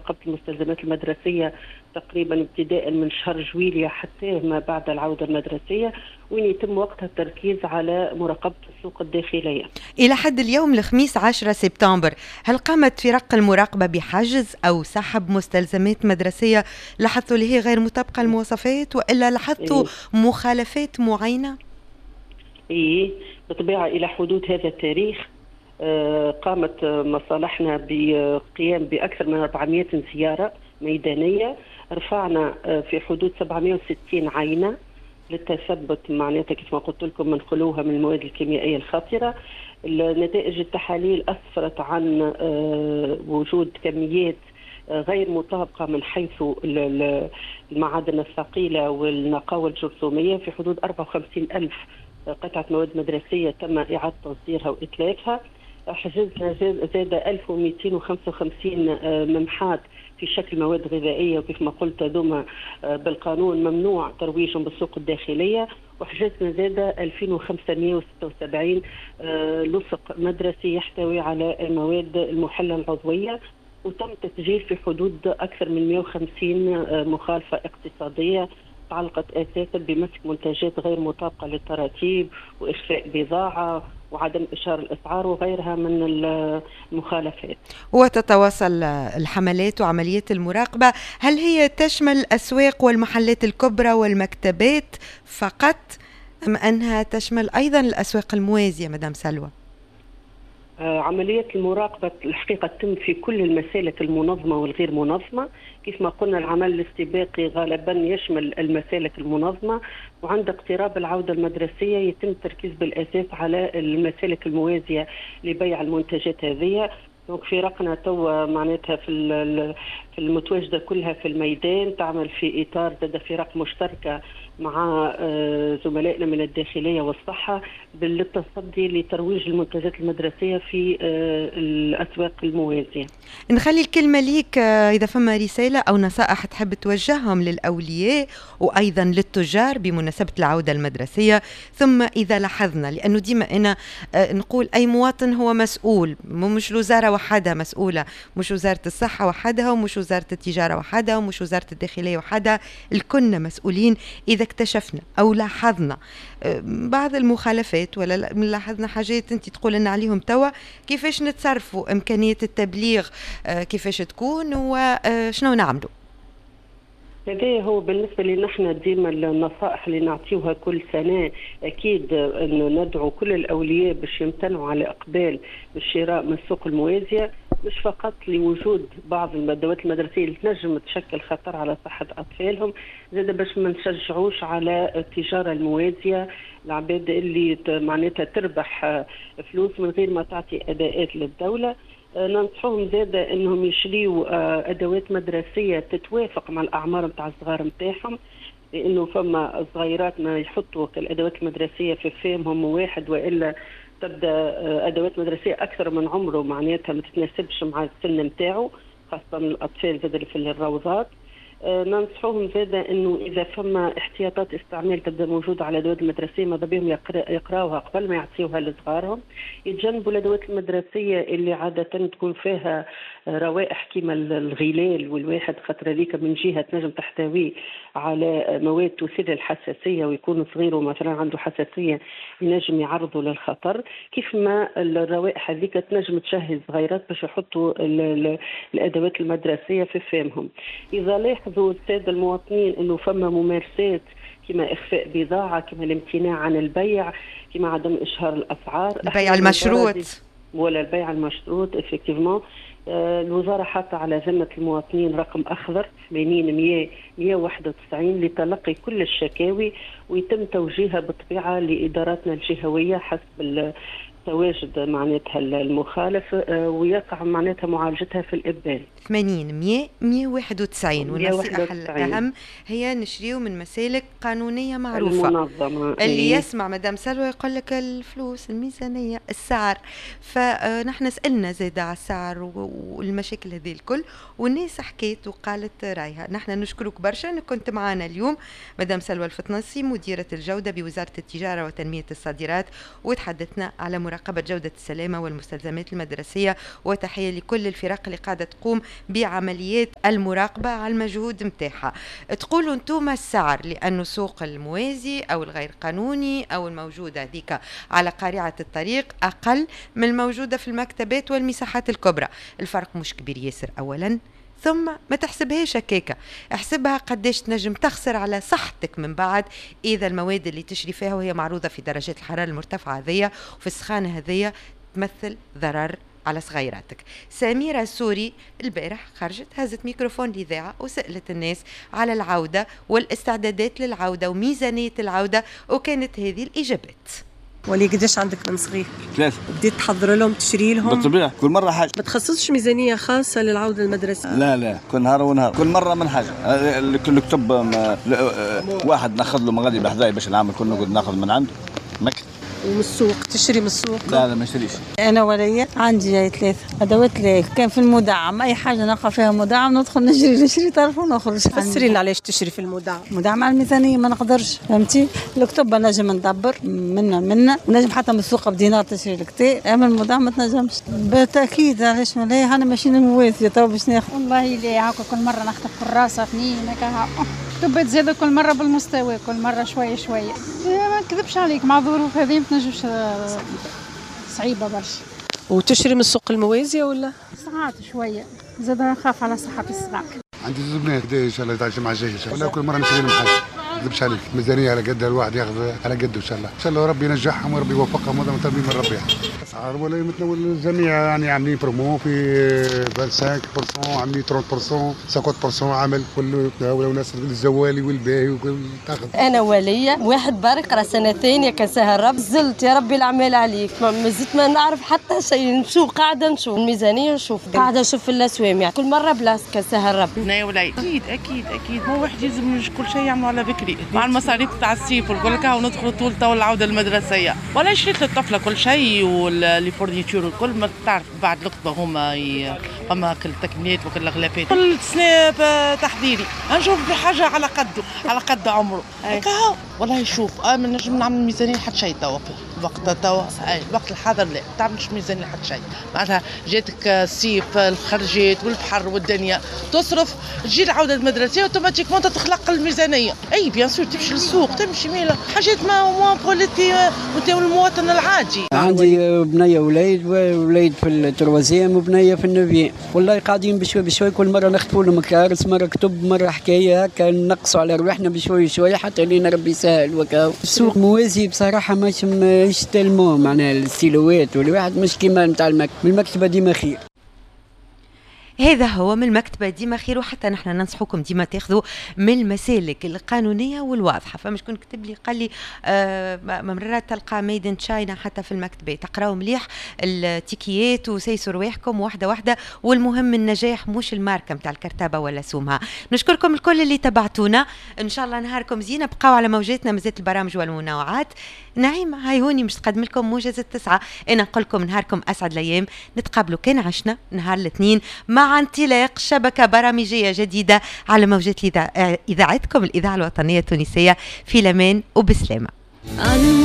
مراقبة المستلزمات المدرسية تقريبا ابتداء من شهر جويلية حتى ما بعد العودة المدرسية، وين يتم وقتها التركيز على مراقبة السوق الداخلية. إلى حد اليوم الخميس 10 سبتمبر، هل قامت فرق المراقبة بحجز أو سحب مستلزمات مدرسية لاحظتوا اللي هي غير مطابقة للمواصفات، وإلا لاحظتوا مخالفات معينة؟ إيه بالطبيعة إلى حدود هذا التاريخ قامت مصالحنا بقيام بأكثر من 400 زيارة ميدانية، رفعنا في حدود 760 عينة للتثبت معناتها كيف ما قلت لكم من خلوها من المواد الكيميائية الخطرة. نتائج التحاليل أسفرت عن وجود كميات غير مطابقة من حيث المعادن الثقيلة والنقاوة الجرثومية في حدود 54 ألف قطعة مواد مدرسية تم إعادة تصديرها وإتلافها. حجزنا زاد 1255 ممحات في شكل مواد غذائية، وكيف ما قلت هذوما بالقانون ممنوع ترويجهم بالسوق الداخلية. وحجزنا زاد 2576 لصق مدرسي يحتوي على المواد المحلى العضوية، وتم تسجيل في حدود أكثر من 150 مخالفة اقتصادية تعلقت أساسا بمسك منتجات غير مطابقة للتراتيب وإخفاء بضاعة وعدم إشهار الأسعار وغيرها من المخالفات. وتتواصل الحملات وعمليات المراقبة، هل هي تشمل الأسواق والمحلات الكبرى والمكتبات فقط أم أنها تشمل أيضا الأسواق الموازية مدام سلوى؟ عمليات المراقبة الحقيقة تتم في كل المسالك المنظمة والغير منظمة. كيف ما قلنا العمل الاستباقي غالبا يشمل المسالك المنظمة، وعند اقتراب العودة المدرسية يتم التركيز بالأساس على المسالك الموازية لبيع المنتجات هذه. فرقنا توا معناتها في المتواجدة كلها في الميدان تعمل في إطار زاد فرق مشتركة مع زملائنا من الداخلية والصحة للتصدي لترويج المنتجات المدرسية في الأسواق الموازية. نخلي الكلمة ليك إذا فما رسالة أو نصائح تحب توجههم للأولياء وأيضا للتجار بمناسبة العودة المدرسية. ثم إذا لاحظنا، لأنه ديما أنا نقول أي مواطن هو مسؤول، مش الوزارة وحدها مسؤولة، مش وزارة الصحة وحدها ومش وزارة التجارة وحدها ومش وزارة الداخلية وحدها، الكلنا مسؤولين. إذا اكتشفنا أو لاحظنا بعض المخالفات ولا لاحظنا حاجات أنت تقول لنا عليهم توا، كيفاش نتصرفوا؟ إمكانية التبليغ كيفاش تكون وشنو نعملوا؟ هذا هو بالنسبة لنا احنا ديما النصائح اللي نعطيوها كل سنة. أكيد أنه ندعو كل الأولياء باش يمتنعوا على إقبال بالشراء من السوق الموازية، مش فقط لوجود بعض المادوات المدرسية اللي تنجم تشكل خطر على صحة أطفالهم، زاد باش ما نشجعوش على التجارة الموازية، العباد اللي معناتها تربح فلوس من غير ما تعطي أداءات للدولة. ننصحهم زادة انهم يشريوا ادوات مدرسية تتوافق مع الاعمار نتاع الصغار نتاعهم، لانه فما صغيرات ما يحطوا الادوات المدرسية في فمهم واحد، والا تبدا ادوات مدرسية اكثر من عمره معناتها ما تتناسبش مع السن نتاعو، خاصة الاطفال زاد في الروضات. ننصحوهم زادة انه اذا فما احتياطات استعمال تبدا موجوده على الادوات المدرسيه ماذا بهم يقراوها قبل ما يعطيوها لصغارهم، يتجنبوا الادوات المدرسيه اللي عاده تكون فيها روائح كيما الغلال والواحد خاطر هذيك من جهه تنجم تحتوي على مواد تثير الحساسيه ويكون صغير ومثلا عنده حساسيه ينجم يعرضه للخطر، كيف ما الروائح هذيك تنجم تشهي صغيرات باش يحطوا الادوات المدرسيه في فمهم. اذا لاحظوا الساده المواطنين انه فما ممارسات كما اخفاء بضاعه، كما الامتناع عن البيع، كما عدم اشهار الاسعار، البيع المشروط ولا البيع المشروط افكتيفمون، الوزاره حاطه على ذمه المواطنين رقم اخضر 80 191 لتلقي كل الشكاوي ويتم توجيهها بالطبيعه لاداراتنا الجهويه حسب تواجد معناتها المخالف ويقع معناتها معالجتها في الإبدال. 80 191 والنصيحة الأهم هي نشريه من مسالك قانونية معروفة المنظمة. اللي يسمع مدام سلوى يقول لك الفلوس الميزانية السعر، فنحن سألنا زيادة على السعر والمشاكل هذه الكل والناس حكيت وقالت رأيها. نحن نشكرك برشا أنك كنت معنا اليوم مدام سلوى الفطنسي مديرة الجودة بوزارة التجارة وتنمية الصادرات، وتحدثنا على لمراقبة جودة السلامة والمستلزمات المدرسية، وتحية لكل الفرق اللي قاعدة تقوم بعمليات المراقبة على المجهود متاعها. تقولوا انتم السعر لأنه سوق الموازي أو الغير قانوني أو الموجودة هذيك على قارعة الطريق أقل من الموجودة في المكتبات والمساحات الكبرى. الفرق مش كبير ياسر أولا، ثم ما تحسبهاش هكاكا، احسبها قداش تنجم تخسر على صحتك من بعد إذا المواد اللي تشري فيها وهي معروضة في درجات الحرارة المرتفعة هذية وفي السخانة هذية تمثل ضرر على صغيراتك. سميرة سوري البارح خرجت هزت ميكروفون الإذاعة وسألت الناس على العودة والاستعدادات للعودة وميزانية العودة، وكانت هذه الإجابات. ولي قداش عندك من صغير؟ 3. بديت تحضر لهم تشري لهم؟ بالطبيعة كل مرة حاجة. ما تخصصش ميزانية خاصة للعودة المدرسية؟ لا كل نهار ونهار، كل مرة من حاجة. كل كتب واحد ناخذ له مغادي بحذاي باش نعمل، كل نقعد ناخذ من عنده مكتب. ومن السوق تشتري من السوق؟ لا ما نشتريش. انا وليا عندي جاي 3 ادوات لي، كان في المدعم اي حاجه نلقى فيها مدعم ندخل نشري طرف ونخرج. فسري لنا علاش تشتري في المدعم؟ مدعم على الميزانيه ما نقدرش، فهمتي؟ الكتب نجم ندبر منا ونجم حتى من السوق بدينار تشري الكتاب، اما المدعم ما تنجمش. بالتاكيد علاش ما انا ماشيين الموازيه تو باش ناخذ. والله لا هاكا كل مره نخطف في الراس اثنين هكا كتب تزيد كل مره بالمستوى، كل مره شويه شويه. ما نكذبش عليك مع الظروف هذه ما تنجمش، صعيبه برشا. وتشتري من السوق الموازيه ولا؟ ساعات شويه زاد نخاف على صحه الصغار. عندي زوج بنات ان شاء الله يتعشى مع الجاي ان شاء الله، كل مره نشتري لهم حاجه. ما نكذبش عليك، ميزانيه على قدها، الواحد ياخذ على قده ان شاء الله. ان شاء الله ربي ينجحهم وربي يوفقهم، هذا طالبين من ربي. اسعار ولا متناول الجميع، يعني عاملين برومو في 25%، عاملين 30%، 50% عمل كله يتناول ناس الزوالي والباهي وكل تاخذ. انا وليه واحد بارك راه سنتين يا كساها الرب زلت يا ربي الاعمال عليك، ما زلت ما نعرف حتى شيء. نشوف قاعده نشوف الميزانيه، نشوف قاعده نشوف في الاسوامع كل مره بلاص كساها الرب. انا ولاي اكيد مو واحد يلزم كل شيء يعملوا على بكري مع المصاريف تاع الصيف والكل هكا، وندخلوا طول تو العوده المدرسيه. ولا شريت للطفله كل شيء واللي فورنيتور والكل، ما تعرف بعد الخطبه هما كل التكميات وكل الغلافات. كل سنه تحضيري نشوف بحاجه على قد عمره هكا. والله شوف ما نجم نعمل ميزانيه لحد شيء توا الوقت الحاضر لا تعملش ميزانيه لحد شيء. معناتها جاتك الصيف الخرجات والبحر والدنيا تصرف، تجي العوده المدرسيه اوتوماتيكمون تخلق الميزانيه. اي بيان سور تمشي للسوق تمشي ميلا حاجات ما بوليتي نتاع المواطن العادي. عندي بنيه وليد في التروازيام وبنيه في النوفيام، والله قاعدين بشوي كل مره نخطفوا لهم كارث، مره كتب مره حكايه هكا، نقصوا على روحنا بشوي حتى لينا ربي يسهل وكا. السوق موازي بصراحه ماهيش تلمو، معناها السيلوات والواحد مش كيما نتاع المكتبه ديما خير. هذا هو من المكتبة ديما خير، وحتى نحن ننصحكم ديما تاخذوا من المسالك القانونية والواضحة. فمش كنت كتب لي قال لي مرات تلقى ميد ان تشاينا حتى في المكتبة، تقراوا مليح التيكيات وسيسوا رواحكم واحدة، والمهم النجاح مش الماركة متاع الكرتابة ولا سومها. نشكركم الكل اللي تبعتونا، ان شاء الله نهاركم زينة. بقاو على موجاتنا مزات البرامج والمنوعات. نعيم هاي هوني مش تقدم لكم موجز 9. انا نقول لكم نهاركم اسعد الايام، نتقابلوا كان عشنا نهار الاثنين مع انطلاق شبكة برامجية جديدة على موجات إذاعتكم الإذاعة الوطنية التونسية. في الأمان وبسلامة.